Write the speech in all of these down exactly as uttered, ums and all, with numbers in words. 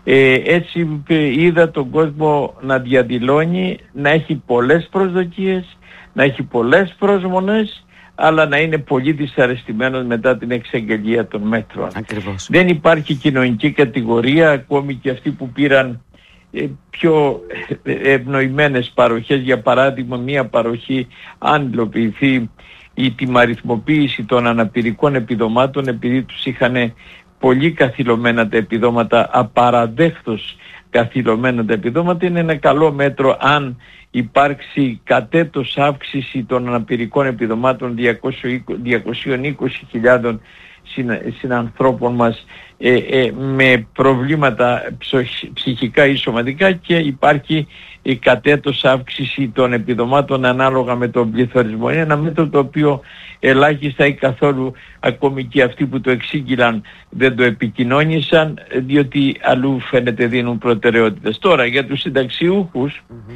Ε, έτσι είδα τον κόσμο να διαδηλώνει, να έχει πολλές προσδοκίες, να έχει πολλές προσμονές, αλλά να είναι πολύ δυσαρεστημένος μετά την εξαγγελία των μέτρων. Ακριβώς. Δεν υπάρχει κοινωνική κατηγορία, ακόμη και αυτοί που πήραν ε, πιο ευνοημένες παροχές. Για παράδειγμα, μία παροχή, αν υλοποιηθεί η τιμαριθμοποίηση των αναπηρικών επιδομάτων, επειδή τους είχαν πολύ καθυλωμένα τα επιδόματα, απαραδέχτως καθυλωμένα τα επιδόματα, είναι ένα καλό μέτρο αν υπάρξει κατ' έτος αύξηση των αναπηρικών επιδομάτων διακόσιες είκοσι χιλιάδες συνανθρώπων μας ε, ε, με προβλήματα ψυχικά ή σωματικά, και υπάρχει η κατ' έτος αύξηση των επιδομάτων ανάλογα με τον πληθωρισμό. Είναι ένα μέτρο το οποίο ελάχιστα ή καθόλου, ακόμη και αυτοί που το εξήγηλαν δεν το επικοινώνησαν, διότι αλλού φαίνεται δίνουν προτεραιότητες. Τώρα για τους συνταξιούχους, mm-hmm.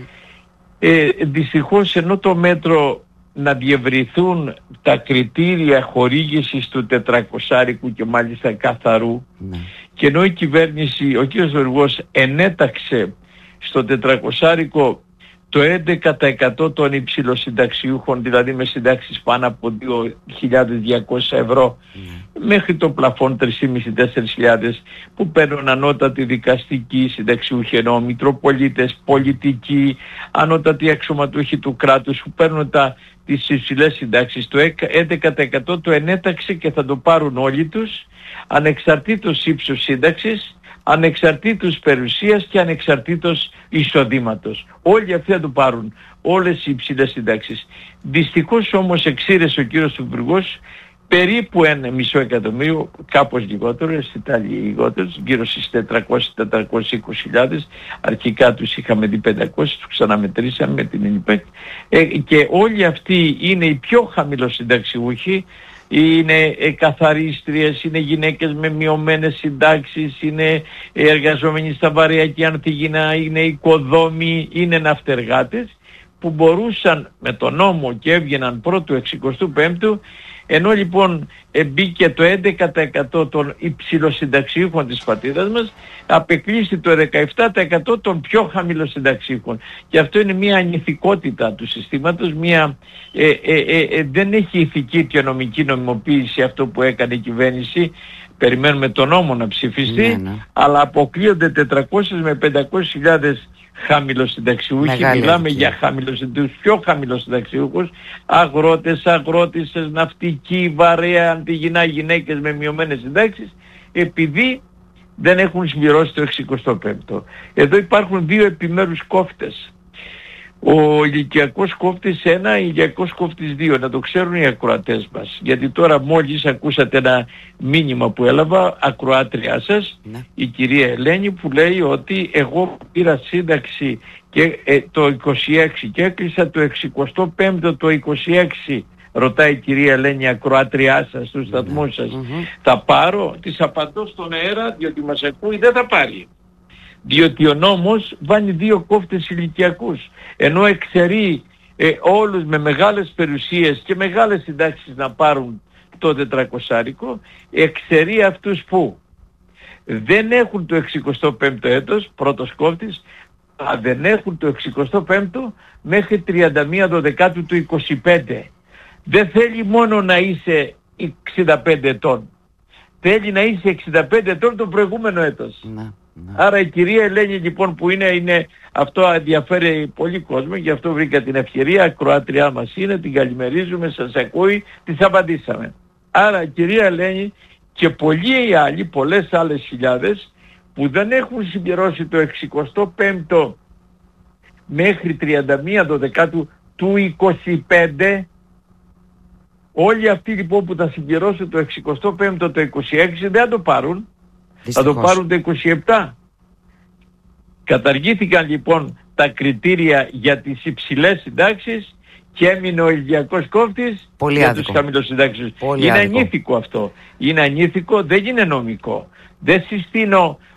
ε, δυστυχώς ενώ το μέτρο να διευρυθούν τα κριτήρια χορήγησης του τετρακοσάρικου και μάλιστα καθαρού, mm. και ενώ η κυβέρνηση, ο κ. Βεργός ενέταξε στο τετρακοσάρικο το έντεκα τοις εκατό των υψηλοσυνταξιούχων, δηλαδή με συντάξεις πάνω από δύο χιλιάδες διακόσια ευρώ, mm. μέχρι το πλαφόν τρεις χιλιάδες πεντακόσια με τέσσερις χιλιάδες, που παίρνουν ανώτατη δικαστική συνταξιούχοι, ενώ μητροπολίτες, πολιτικοί, ανώτατοι αξιωματούχοι του κράτους που παίρνουν τα, τις υψηλές συντάξεις. Το έντεκα τοις εκατό το ενέταξε και θα το πάρουν όλοι τους, ανεξαρτήτως ύψους σύνταξης, ανεξαρτήτως περιουσίας και ανεξαρτήτως εισοδήματος. Όλοι αυτοί θα το πάρουν, όλες οι υψηλές συντάξεις. Δυστυχώς όμως εξήρεσε ο κύριος Υπουργός περίπου ένα μισό εκατομμύριο, κάπως λιγότερο, στην Ιταλία λιγότερο, γύρω στις τετρακόσιες με τετρακόσιες είκοσι χιλιάδες, αρχικά τους είχαμε δει πεντακόσιες, τους ξαναμετρήσαμε με την ΕΝΙΠΕΚ, ε, και όλοι αυτοί είναι οι πιο χαμηλοσυνταξιούχοι, είναι ε, καθαρίστριες, είναι γυναίκες με μειωμένες συντάξεις, είναι εργαζόμενοι στα βαρέα και ανθιγεινά, είναι οικοδόμοι, είναι ναυτεργάτες, που μπορούσαν με τον νόμο και έβγαιναν πρώτου εξηκοστού πέμπτου, ενώ λοιπόν ε, μπήκε το έντεκα τοις εκατό των υψηλοσυνταξιούχων της πατρίδας μας, απεκλείστη το δεκαεπτά τοις εκατό των πιο χαμηλοσυνταξιούχων. Και αυτό είναι μια ανηθικότητα του συστήματος, μια, ε, ε, ε, ε, δεν έχει ηθική και νομική νομιμοποίηση αυτό που έκανε η κυβέρνηση. Περιμένουμε τον νόμο να ψηφιστεί, ναι, ναι. αλλά αποκλείονται τετρακόσιες με πεντακόσιες χιλιάδες χαμηλοσυνταξιούχοι. Μιλάμε για χαμηλοσυνταξιούχους, πιο χαμηλοσυνταξιούχους, αγρότες, αγρότησες, ναυτικοί, βαρέα, αντιγυνά, γυναίκες με μειωμένες συντάξεις, επειδή δεν έχουν συμπληρώσει το εξηκοστό πέμπτο. Εδώ υπάρχουν δύο επιμέρους κόφτες. Ο ηλικιακός κόφτης ένα, ηλικιακός κόφτης δύο, να το ξέρουν οι ακροατές μας. Γιατί τώρα μόλις ακούσατε ένα μήνυμα που έλαβα, ακροάτριά σας, ναι. η κυρία Ελένη, που λέει ότι εγώ πήρα σύνταξη και, ε, το είκοσι έξι και έκλεισα το εξηκοστό πέμπτο το είκοσι έξι. Ρωτάει η κυρία Ελένη, ακροάτριά σας, του σταθμού σας, mm-hmm. θα πάρω? Της απαντώ στον αέρα, διότι μας ακούει, δεν θα πάρει. Διότι ο νόμος βάνει δύο κόφτες ηλικιακούς, ενώ εξαιρεί ε, όλους με μεγάλες περιουσίες και μεγάλες συντάξεις να πάρουν το τετρακοσάρικο, εξαιρεί αυτούς που δεν έχουν το εξηκοστό πέμπτο έτος, πρώτος κόφτης, αλλά δεν έχουν το εξηκοστό πέμπτο μέχρι τριάντα μία Δεκάτου του είκοσι πέντε. Δεν θέλει μόνο να είσαι εξήντα πέντε ετών, θέλει να είσαι εξήντα πέντε ετών το προηγούμενο έτος. Να. Άρα η κυρία Ελένη λοιπόν, που είναι, είναι αυτό ενδιαφέρει πολύ κόσμο, γι' αυτό βρήκα την ευκαιρία, ακροάτριά μας είναι, την καλημερίζουμε, σας ακούει, της απαντήσαμε. Άρα η κυρία Ελένη και πολλοί άλλοι, πολλές άλλες χιλιάδες που δεν έχουν συμπληρώσει το εξηκοστό πέμπτο μέχρι τριάντα μία Δεκάτου του είκοσι πέντε, όλοι αυτοί λοιπόν που θα συμπληρώσουν το εξηκοστό πέμπτο το είκοσι έξι δεν θα το πάρουν. Δυστυχώς. Θα το πάρουν το είκοσι επτά. Καταργήθηκαν λοιπόν τα κριτήρια για τις υψηλές συντάξεις και έμεινε ο ηλικιακός κόφτης Πολύ για άδικο. Τους χαμηλοσυντάξεις. Είναι άδικο. Ανήθικο αυτό. Είναι ανήθικο, δεν είναι νομικό. Δεν συστήνω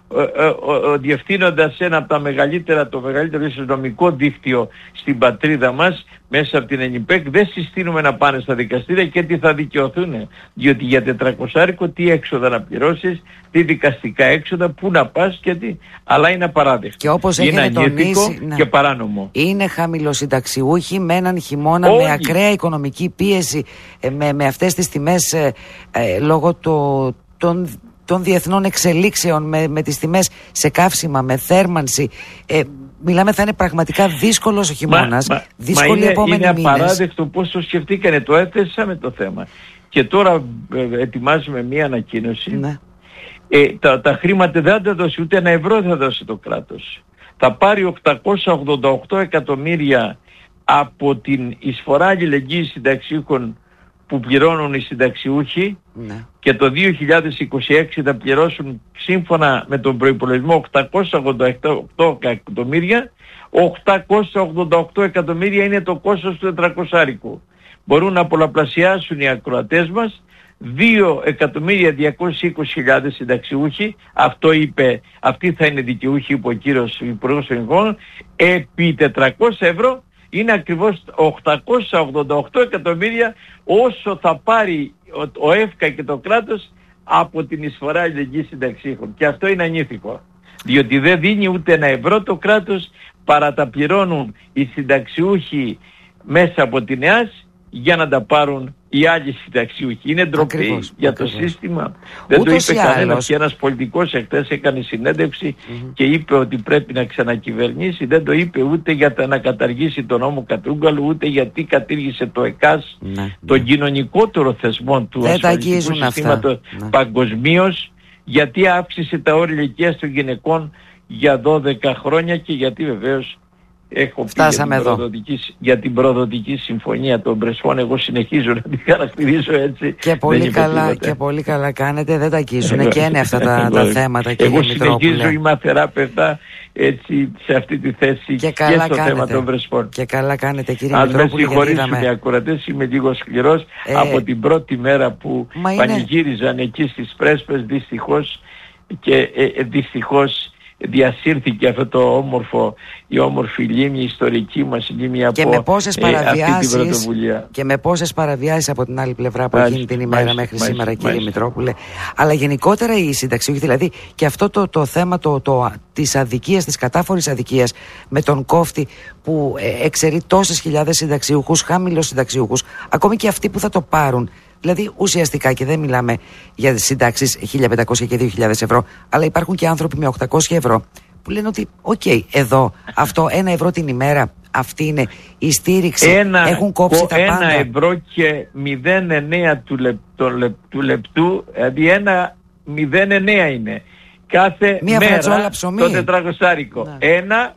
ο, ο, ο, ο διευθύνοντας ένα από τα μεγαλύτερα, το μεγαλύτερο αστυνομικό δίκτυο στην πατρίδα μας, μέσα από την ΕΝΙΠΕΚ, δεν συστήνουμε να πάνε στα δικαστήρια και τι θα δικαιωθούν. Διότι για τετρακόσια τι έξοδα να πληρώσεις, τι δικαστικά έξοδα, πού να πας και τι. Αλλά είναι απαράδεκτο. Και όπως είναι ανήθικο ναι. και παράνομο. Είναι χαμηλοσυνταξιούχοι με έναν χειμώνα, Όλοι. με ακραία οικονομική πίεση, με, με αυτές τις τιμές ε, ε, λόγω το, των, των διεθνών εξελίξεων, με, με τις τιμές σε καύσιμα, με θέρμανση. Ε, Μιλάμε, θα είναι πραγματικά δύσκολος ο χειμώνας, μα, δύσκολοι μα είναι, επόμενοι είναι μήνες. απαράδεκτο πώς το σκεφτήκανε, το έθεσαμε το θέμα. Και τώρα ε, ετοιμάζουμε μία ανακοίνωση. Ναι. Ε, τα, τα χρήματα δεν θα τα δώσει, ούτε ένα ευρώ θα δώσει το κράτος. Θα πάρει οκτακόσια ογδόντα οκτώ εκατομμύρια από την εισφορά αλληλεγγύης συνταξιούχων που πληρώνουν οι συνταξιούχοι, ναι. και το δύο χιλιάδες είκοσι έξι θα πληρώσουν σύμφωνα με τον προϋπολογισμό οκτακόσια ογδόντα οκτώ εκατομμύρια. οκτακόσια ογδόντα οκτώ εκατομμύρια είναι το κόστος του τετρακόσιαρικου. Μπορούν να πολλαπλασιάσουν οι ακροατές μας, δύο εκατομμύρια διακόσιες είκοσι χιλιάδες συνταξιούχοι, αυτό είπε, αυτοί θα είναι δικαιούχοι, είπε ο κύριος Υπουργός Ελληνικών, επί τετρακόσια ευρώ είναι ακριβώς οκτακόσια ογδόντα οκτώ εκατομμύρια όσο θα πάρει ο, ο ΕΦΚΑ και το κράτος από την εισφορά αλληλεγγύης συνταξίχων. Και αυτό είναι ανήθικο. Διότι δεν δίνει ούτε ένα ευρώ το κράτος, παρά τα πληρώνουν οι συνταξιούχοι μέσα από την ΕΑΣ για να τα πάρουν οι άλλοι συνταξιούχοι. Είναι ντροπή ακριβώς, για ακριβώς. το σύστημα. Δεν Ούτως το είπε κανένας, και ένας πολιτικός εχθές έκανε συνέντευξη mm-hmm. και είπε ότι πρέπει να ξανακυβερνήσει. Δεν το είπε ούτε για να καταργήσει τον νόμο Κατρούγκαλου, ούτε γιατί κατήργησε το ΕΚΑΣ, ναι, τον ναι. κοινωνικότερο θεσμό του ασφαλιστικού συστήματος ναι. παγκοσμίως, γιατί αύξησε τα όρια ηλικίας των γυναικών για δώδεκα χρόνια και γιατί βεβαίως έχω πει για την, προδοτική, για την προδοτική συμφωνία των Πρεσπών. Εγώ συνεχίζω να την χαρακτηρίζω έτσι. Και πολύ, καλά, και πολύ καλά κάνετε. Δεν τα αγγίζουν και είναι αυτά τα, τα θέματα, κύριε Εγώ Μητρόπουλε. συνεχίζω, είμαι αθεράπευτα έτσι σε αυτή τη θέση και, και στο κάνετε. θέμα των Πρεσπών. Και καλά κάνετε, κύριε Αν Μητρόπουλε. Αν με συγχωρήσουν οι ακροατές, είμαι λίγο σκληρός ε, από την πρώτη μέρα που πανηγύριζαν είναι... εκεί στις Πρέσπες, δυστυχώς, και ε, ε, δυστυχώς διασύρθηκε αυτό το όμορφο, η όμορφη λίμνη, η ιστορική μας λίμνη από και με πόσες ε, αυτή την πρωτοβουλία. Και με πόσες παραβιάσεις από την άλλη πλευρά που γίνει την ημέρα μάλιστα, μέχρι μάλιστα, σήμερα, κύριε μάλιστα. Μητρόπουλε. Αλλά γενικότερα οι συνταξιούχοι, δηλαδή και αυτό το, το θέμα το, το, της αδικίας, της κατάφορης αδικίας με τον κόφτη που ε, εξαιρεί τόσες χιλιάδες συνταξιούχους, χαμηλούς συνταξιούχους, ακόμη και αυτοί που θα το πάρουν. Δηλαδή ουσιαστικά, και δεν μιλάμε για συντάξεις χίλια πεντακόσια και δύο χιλιάδες ευρώ, αλλά υπάρχουν και άνθρωποι με οκτακόσια ευρώ που λένε ότι οκ, okay, εδώ αυτό ένα ευρώ την ημέρα, αυτή είναι η στήριξη, ένα, έχουν κόψει τα πάντα. Ένα ευρώ και μηδέν κόμμα εννέα του, λεπ, το, του λεπτού, δηλαδή ένα μηδέν κόμμα εννέα είναι κάθε μία μέρα ψωμί. Το τετρακοσάρικο. Ναι. Ένα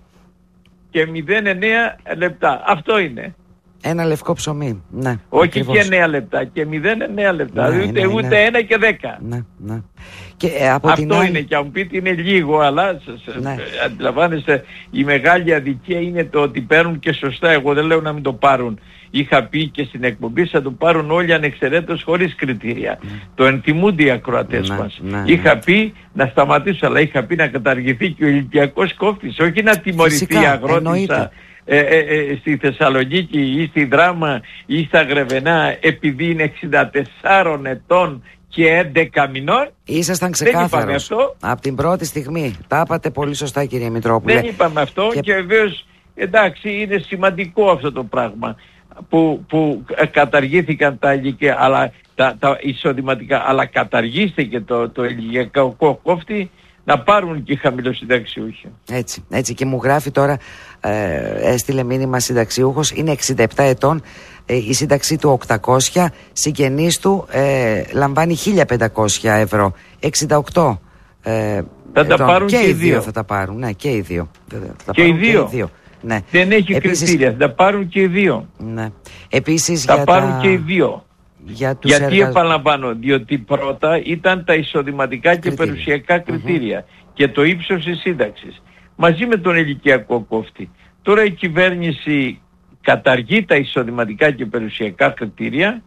και μηδέν κόμμα εννέα λεπτά. Αυτό είναι. Ένα λευκό ψωμί, ναι. Όχι ακριβώς. Και εννέα λεπτά και μηδέν κόμμα εννέα λεπτά, ναι, ούτε, ναι, ούτε ναι. ένα και δέκα. Ναι, ναι. Και, ε, από αυτό την άλλη... είναι, και αν πείτε είναι λίγο, αλλά ναι. αντιλαμβάνεστε, η μεγάλη αδικία είναι το ότι παίρνουν και σωστά. Εγώ δεν λέω να μην το πάρουν. Είχα πει και στην εκπομπή, θα το πάρουν όλοι ανεξαιρέτως χωρίς κριτήρια. Mm. Το ενθυμούνται οι ακροατές mm. μας. Mm. Είχα πει να σταματήσω, αλλά είχα πει να καταργηθεί και ο ηλικιακός κόφτης, όχι να τιμωρηθεί η αγρότησα ε, ε, ε, στη Θεσσαλονίκη ή στη Δράμα ή στα Γρεβενά επειδή είναι εξήντα τεσσάρων ετών και έντεκα μηνών. Ήσασταν ξεκάθαρος από την πρώτη στιγμή. Τα είπατε πολύ σωστά, κύριε Μητρόπουλε. Δεν είπαμε αυτό και, και βεβαίως εντάξει, είναι σημαντικό αυτό το πράγμα που, που καταργήθηκαν τα ηλικία, αλλά τα, τα εισοδηματικά, αλλά καταργήθηκε το, το ηλικιακό κόφτη να πάρουν και χαμηλοσυνταξιούχοι. Έτσι, έτσι και μου γράφει τώρα, ε, έστειλε μήνυμα συνταξιούχος, είναι εξήντα επτά ετών, ε, η σύνταξή του οκτακόσια, συγγενής του ε, λαμβάνει χίλια πεντακόσια ευρώ, εξήντα οκτώ ε, θα ετών. τα πάρουν και, και οι δύο. Θα τα πάρουν, ναι, και οι δύο. Θα και, οι δύο. και οι δύο. Ναι. Δεν έχει επίσης, κριτήρια, θα τα πάρουν και οι δύο. Ναι. Επίσης θα για πάρουν τα... και οι δύο. Για τους Γιατί εργαζ... επαναλαμβάνω, διότι πρώτα ήταν τα εισοδηματικά κριτήρια. και περιουσιακά κριτήρια mm-hmm. και το ύψος της σύνταξης μαζί με τον ηλικιακό κόφτη. Τώρα η κυβέρνηση καταργεί τα εισοδηματικά και περιουσιακά κριτήρια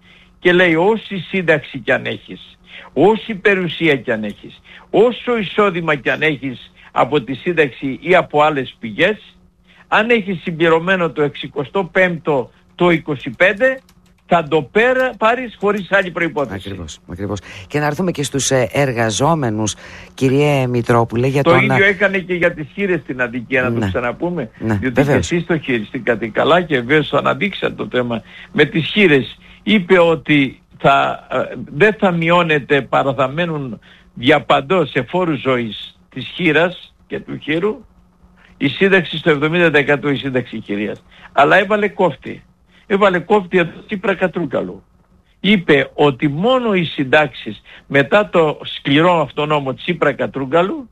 και λέει όση σύνταξη κι αν έχεις, όση περιουσία κι αν έχεις, όσο εισόδημα κι αν έχεις από τη σύνταξη ή από άλλες πηγές, αν έχεις συμπληρωμένο το εξηκοστό πέμπτο το είκοσι πέντε, θα το πέρα, πάρεις χωρίς άλλη προϋπόθεση. Ακριβώς, ακριβώς. Και να έρθουμε και στους εργαζόμενους, κύριε Μητρόπουλε, για το τον... ίδιο έκανε και για τις χήρες στην Αδικία, να ναι. το ξαναπούμε. Ναι, διότι βεβαίως. και εσείς το χειριστήκατε καλά και βέβαια το αναδείξατε το θέμα. Με τις χήρες είπε ότι θα, δεν θα μειώνεται, παρά θα μένουν διαπαντός σε φόρους ζωής της χήρας και του χείρου η σύνταξη στο εβδομήντα τοις εκατό η σύνταξη χειρίας. Αλλά έβαλε κόφτη. Έβαλε κόφτη εδώ Τσίπρα Κατρούγκαλου. Είπε ότι μόνο οι συντάξεις μετά το σκληρό αυτό νόμο Τσίπρα Κατρούγκαλου,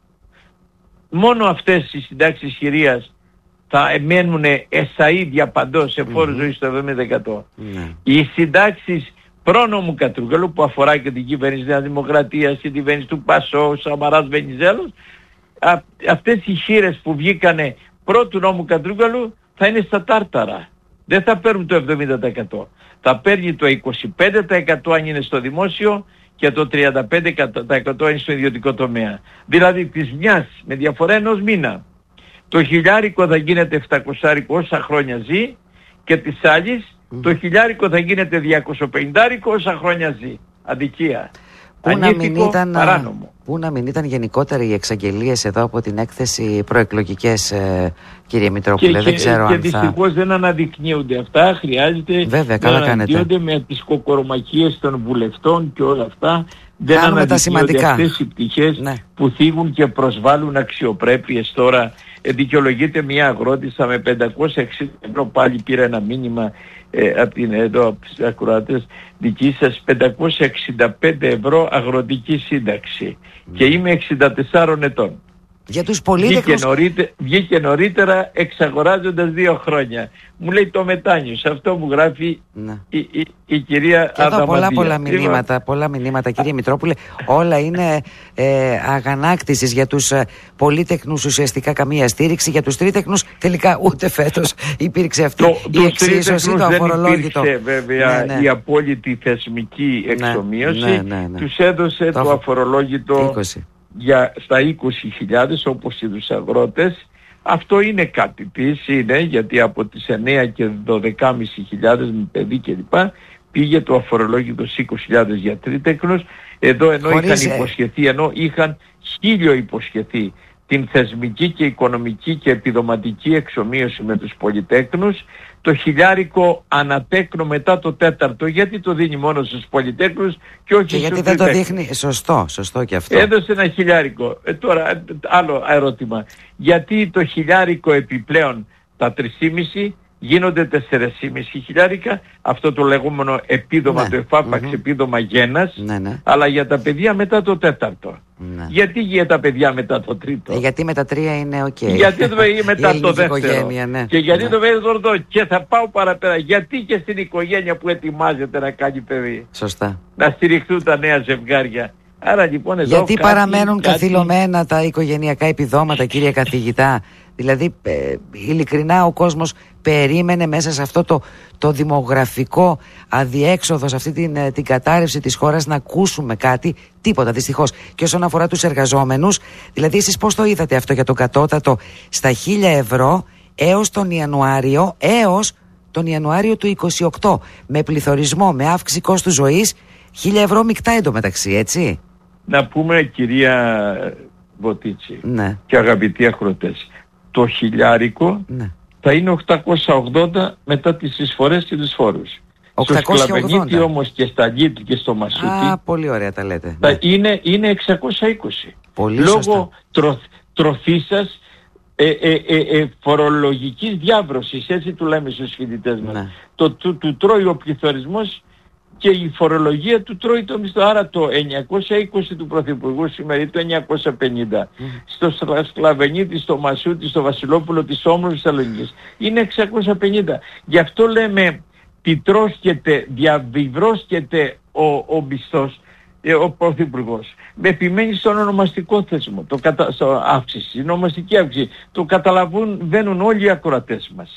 μόνο αυτές οι συντάξεις χειρίας θα μένουν εσαΐ διαπαντός σε φόρους mm-hmm. ζωής στο εβδομήντα τοις εκατό. Mm-hmm. Οι συντάξεις πρόνομου Κατρούγκαλου που αφορά και την κυβέρνηση της Νέας Δημοκρατίας, την κυβέρνηση του Πασό, Σαμαράς, Βενιζέλος, α, αυτές οι χείρες που βγήκανε πρώτου νόμου Κατρούγκαλου θα είναι στα τάρταρα. Δεν θα παίρνουν το εβδομήντα τοις εκατό. Θα παίρνει το είκοσι πέντε τοις εκατό αν είναι στο δημόσιο και το τριάντα πέντε τοις εκατό αν είναι στο ιδιωτικό τομέα. Δηλαδή της μιας με διαφορά ενός μήνα. Το χιλιάρικο θα γίνεται επτακόσια όσα χρόνια ζει και της άλλης mm. το χιλιάρικο θα γίνεται διακόσια πενήντα όσα χρόνια ζει. Αδικία. Πού να, μην ήταν, πού να μην ήταν γενικότερα οι εξαγγελίες εδώ από την έκθεση προεκλογικές, ε, κύριε Μητρόπουλε, και, δεν ξέρω και, αν και θα... δυστυχώς δεν αναδεικνύονται αυτά, χρειάζεται Βέβαια, να αναδεικνύονται με τις κοκορομακίες των βουλευτών και όλα αυτά. Δεν Κάνουμε αναδεικνύονται αυτές οι πτυχές ναι. που θίγουν και προσβάλλουν αξιοπρέπειες. Τώρα ε, δικαιολογείται μια αγρότησα με πεντακόσια εξήντα ευρώ, πάλι πήρα ένα μήνυμα ε, από την εδώ από τις ακροατές δική σας, πεντακόσια εξήντα πέντε ευρώ αγροτική σύνταξη mm. και είμαι εξήντα τεσσάρων ετών. Για τους πολίτες βγήκε, νωρίτε, βγήκε νωρίτερα εξαγοράζοντας δύο χρόνια. Μου λέει το μετάνιο. Σε αυτό μου γράφει ναι. η, η, η κυρία Αδαμαντία. Πολλά πολλά μηνύματα, πολλά μηνύματα κύριε Μητρόπουλε. Όλα είναι ε, αγανάκτησης για τους ε, πολίτεκνους, ουσιαστικά καμία στήριξη. Για τους τρίτεκνους τελικά ούτε φέτος υπήρξε αυτή το, η εξίσωση, το αφορολόγητο. Δεν υπήρξε βέβαια ναι, ναι. η απόλυτη θεσμική εξομοίωση. Ναι, ναι, ναι, ναι. Τους έδωσε το, το αφορολόγητο είκοσι για στα είκοσι χιλιάδες όπως τους αγρότες. Αυτό είναι κάτι της, είναι γιατί από τις εννέα και δώδεκα χιλιάδες με παιδί κλπ πήγε το αφορολόγητο στις είκοσι χιλιάδες για τρίτεκνους. Εδώ ενώ Χωρίς... είχαν υποσχεθεί, ενώ είχαν χίλιο υποσχεθεί την θεσμική και οικονομική και επιδοματική εξομοίωση με τους πολυτέκνους, το χιλιάρικο ανατέκνο μετά το τέταρτο, γιατί το δίνει μόνο στους πολυτέκνους και όχι και στους γιατί δεν το δείχνει, σωστό, σωστό και αυτό. Έδωσε ένα χιλιάρικο. Ε, τώρα άλλο ερώτημα. Γιατί το χιλιάρικο επιπλέον τα τρία γίνονται τέσσερα και μισό χιλιάρικα, αυτό το λεγόμενο επίδομα, ναι. το εφάπαξ mm-hmm. επίδομα γένας, ναι, ναι. αλλά για τα παιδιά μετά το τέταρτο. Ναι. Γιατί για τα παιδιά μετά το τρίτο. Ε, γιατί με τα τρία είναι οκ. Okay. Γιατί το παιδί μετά το δεύτερο. Ναι. Και γιατί ναι. το παιδί το ρωτώ. Και θα πάω παραπέρα. Γιατί και στην οικογένεια που ετοιμάζεται να κάνει παιδί. Σωστά. Να στηριχθούν τα νέα ζευγάρια. Άρα λοιπόν εδώ γιατί κάτι, παραμένουν κάτι... καθυλωμένα τα οικογενειακά επιδόματα, κύριε καθηγητά. Δηλαδή ε, ειλικρινά ο κόσμος περίμενε μέσα σε αυτό το, το δημογραφικό αδιέξοδο, σε αυτή την, την κατάρρευση της χώρας να ακούσουμε κάτι, τίποτα δυστυχώς. Και όσον αφορά τους εργαζόμενους, δηλαδή εσείς πώς το είδατε αυτό για το κατώτατο στα χίλια ευρώ έως τον Ιανουάριο, έως τον Ιανουάριο του είκοσι οκτώ, με πληθωρισμό, με αύξηση κόστου ζωής, χίλια ευρώ μεικτά εντωμεταξύ, έτσι. Να πούμε κυρία Βοτίτσι ναι. και αγαπητοί ακροτές, το χιλιάρικο ναι. θα είναι οκτακόσια ογδόντα μετά τις εισφορές και τους φόρους. οκτακόσια ογδόντα. Στο Σκλαβενίτη όμως και στα Λίτ και στο Μασούτι Α, πολύ ωραία τα λέτε. Θα ναι. είναι, είναι εξακόσια είκοσι. Πολύ Λόγω τρο, τροφής σας ε, ε, ε, ε, φορολογικής διάβρωσης, έτσι του λέμε στους φοιτητές μας. Ναι. Το, του, του τρώει ο πληθωρισμός και η φορολογία του τρώει το μισθό. Άρα το εννιακόσια είκοσι του Πρωθυπουργού σήμερα ή το εννιακόσια πενήντα mm. στο Σκλαβενίτη, στο Μασούτι, στο Βασιλόπουλο της Όμορφης Θεσσαλονίκης είναι εξακόσια πενήντα. Γι' αυτό λέμε τιτρώσκεται, διαβιβρώσκεται ο, ο μισθός, ε, ο Πρωθυπουργός. Με επιμένει στον ονομαστικό θεσμό, το κατα... στο αύξηση, η ονομαστική αύξηση. Το καταλαβαίνουν όλοι οι ακροατές μας.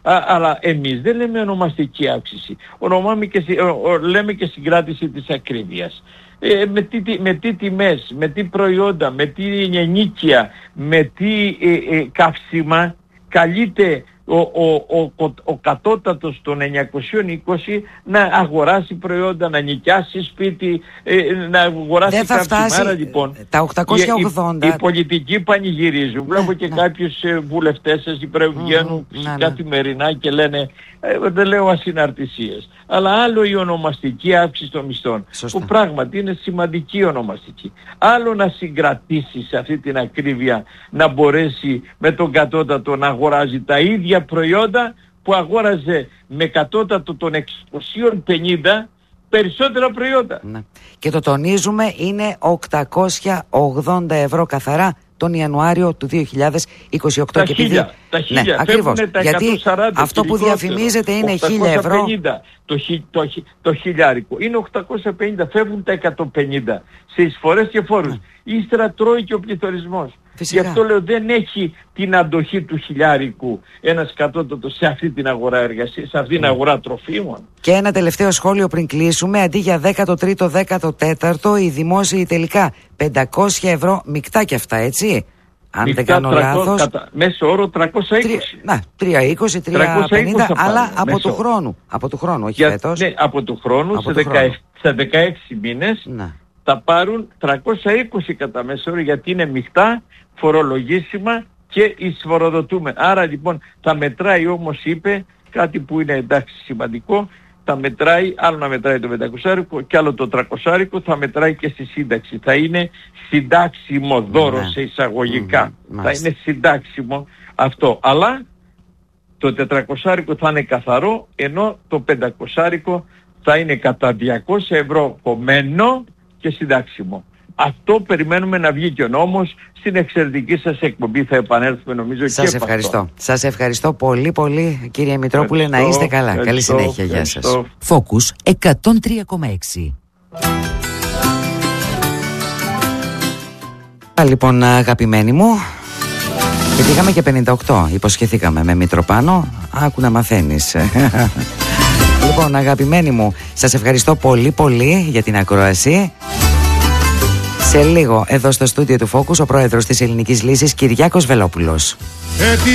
Α, αλλά εμείς δεν λέμε ονομαστική αύξηση. Ονομάμε και, ο, ο, λέμε και συγκράτηση της ακρίβειας. Ε, με, τι, με τι τιμές, με τι προϊόντα, με τι ενίκεια, με τι ε, ε, καύσιμα καλείται ο, ο, ο, ο, ο κατώτατος των εννιακόσια είκοσι να αγοράσει προϊόντα, να νοικιάσει σπίτι, ε, να αγοράσει καύσιμα. Άρα λοιπόν τα οκτακόσια ογδόντα. Οι, οι, οι πολιτικοί πανηγυρίζουν. Βλέπω και ναι, κάποιους ναι. βουλευτές σας βγαίνουν mm, ναι, καθημερινά και λένε, ε, δεν λέω ασυναρτησίες, αλλά άλλο η ονομαστική αύξηση των μισθών. Σωστά. Που πράγματι είναι σημαντική ονομαστική. Άλλο να συγκρατήσει σε αυτή την ακρίβεια, να μπορέσει με τον κατώτατο να αγοράζει τα ίδια προϊόντα που αγόραζε με κατώτατο των εξακόσια πενήντα περισσότερα προϊόντα. Ναι. Και το τονίζουμε, είναι οκτακόσια ογδόντα ευρώ καθαρά τον Ιανουάριο του δύο χιλιάδες είκοσι οκτώ. Τα χίλια, τα χίλια. Ναι, ακριβώς. Γιατί αυτό που διαφημίζεται είναι χίλια ευρώ. Το, το, το χιλιάρικο. Είναι οκτακόσια πενήντα, φεύγουν τα εκατόν πενήντα σε εισφορές και φόρους. Ναι. Ύστερα τρώει και ο πληθωρισμός. Φυσικά. Γι' αυτό λέω δεν έχει την αντοχή του χιλιάρικου ένας κατώτατος σε αυτή την αγορά εργασίας, σε αυτήν την mm. αγορά τροφίμων. Και ένα τελευταίο σχόλιο πριν κλείσουμε. Αντί για δέκατο τρίτο, δέκατο τέταρτο, οι δημόσιοι τελικά πεντακόσια ευρώ μεικτά και αυτά, έτσι. Αν μεικτά, δεν κάνω τριακόσια, λάθος. Κατά, μέσο όρο τριακόσια είκοσι. Να, τριακόσια είκοσι, τριακόσια πενήντα, αλλά από μέσο. του χρόνου. Από του χρόνου, όχι για, φέτος. Ναι, από του χρόνου, από σε, του χρόνου. σε δεκαέξι μήνες. Να. Θα πάρουν τριακόσια είκοσι κατά μέσο όρο, γιατί είναι μεικτά, φορολογήσιμα και εισφοροδοτούμε. Άρα λοιπόν θα μετράει, όμως είπε κάτι που είναι εντάξει σημαντικό, θα μετράει, άλλο να μετράει το πεντακόσια και άλλο το τριακόσια, θα μετράει και στη σύνταξη. Θα είναι συντάξιμο δώρο ναι. σε εισαγωγικά. Mm-hmm. Θα είναι συντάξιμο αυτό. Αλλά το τετρακόσια θα είναι καθαρό, ενώ το πεντακόσια θα είναι κατά διακόσια ευρώ κομμένο και συντάξιμο. Αυτό περιμένουμε να βγει και ο νόμος. Στην εξαιρετική σας εκπομπή θα επανέλθουμε νομίζω σας και ευχαριστώ. αυτό. Σας ευχαριστώ πολύ πολύ κύριε Μητρόπουλε, ευχαριστώ, να είστε καλά. Καλή συνέχεια, γεια σας. Focus εκατόν τρία κόμμα έξι. Λοιπόν αγαπημένοι μου, γιατί είχαμε και πενήντα οκτώ, υποσχεθήκαμε με Μητροπάνο, άκου να μαθαίνεις. Λοιπόν αγαπημένοι μου, σας ευχαριστώ πολύ πολύ για την ακρόαση. Σε λίγο εδώ στο στούντιο του Focus ο πρόεδρος της Ελληνικής Λύσης Κυριάκος Βελόπουλος.